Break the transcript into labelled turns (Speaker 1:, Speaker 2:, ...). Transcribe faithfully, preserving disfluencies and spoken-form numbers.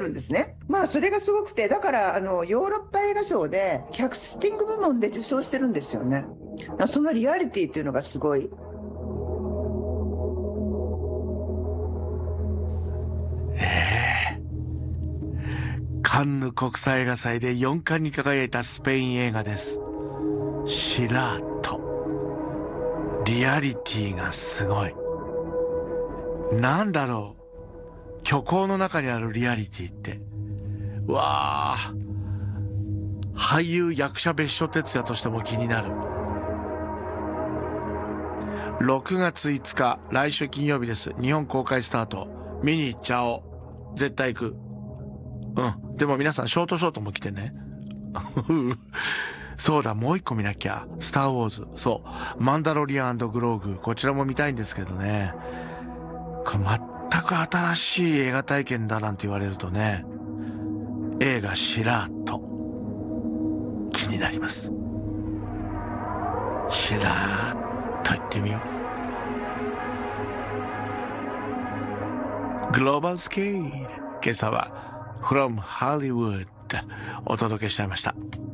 Speaker 1: るんですね。まあそれがすごくて、だからあのヨーロッパ映画賞でキャスティング部門で受賞してるんですよね。そのリアリティっていうのがすごい。
Speaker 2: ええカンヌ国際映画祭でよんかんに輝いたスペイン映画です。シラート。リアリティがすごい。なんだろう、虚構の中にあるリアリティって。わあ、俳優役者別所哲也としても気になる。ろくがついつか、来週金曜日です。日本公開スタート。見に行っちゃおう。絶対行く。うん。でも皆さんショートショートも来てね。そうだ、もう一個見なきゃ。スターウォーズ。そう。マンダロリアン&グローグ。こちらも見たいんですけどね。これ全く新しい映画体験だなんて言われるとね。映画シラート。気になります。シラーと言ってみよう。グローバルスケール。今朝は From Hollywood お届けしちゃいました。